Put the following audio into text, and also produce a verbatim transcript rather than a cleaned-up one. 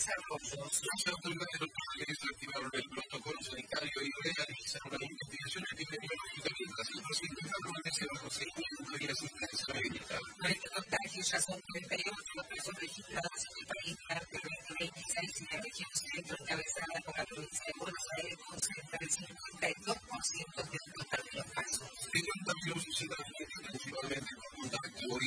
Las autoridades locales activaron el protocolo sanitario y realizaron la investigación epidemiológica mientras otros intentaron iniciar el procedimiento y asistencia médica. Los contagios ya son treinta y ocho los casos registrados en el país durante el dos mil veintiséis y la región centro encabezada por la provincia de Buenos Aires con cerca de cincuenta y dos